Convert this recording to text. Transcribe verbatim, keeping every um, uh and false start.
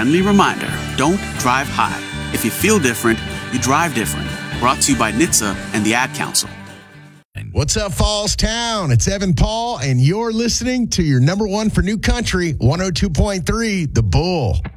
friendly reminder, don't drive high. If you feel different, you drive different. Brought to you by N H T S A and the Ad Council. What's up, Falls Town? It's Evan Paul, and you're listening to your number one for new country, one oh two point three, The Bull.